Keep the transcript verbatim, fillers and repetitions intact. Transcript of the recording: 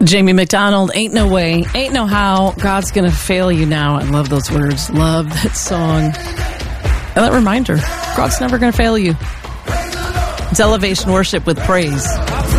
Jamie McDonald, Ain't No Way, Ain't No How, God's Gonna Fail You Now. I love those words. Love that song. And that reminder, God's never gonna fail you. It's Elevation Worship with praise.